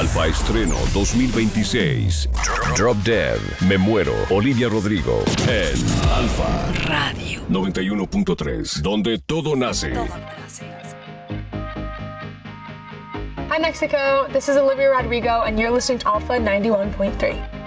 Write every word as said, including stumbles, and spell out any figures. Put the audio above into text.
Alfa Estreno dos mil veintiséis. Drop Dead, Me Muero, Olivia Rodrigo. En Alfa Radio noventa y uno punto tres, donde todo nace. Todo nace. Hi Mexico, this is Olivia Rodrigo and you're listening to Alpha ninety-one point three.